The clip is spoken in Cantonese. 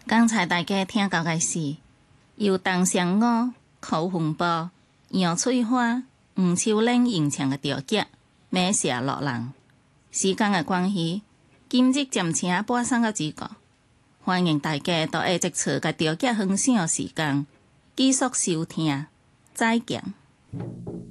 剛才大家聽到嘅是由鄧湘娥、寇洪波、楊翠花、吳秋玲演唱嘅調劇《馬下落人》。時間嘅關係，今日暫請播送到這個，歡迎大家到下一次嘅調劇分享時間繼續收聽，再見。